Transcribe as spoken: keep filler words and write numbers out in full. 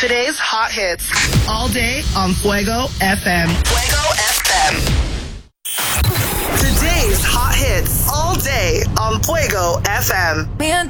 Today's hot hits. All day on Fuego F M. Fuego F M. Today's hot hits. All day on Fuego F M. Me and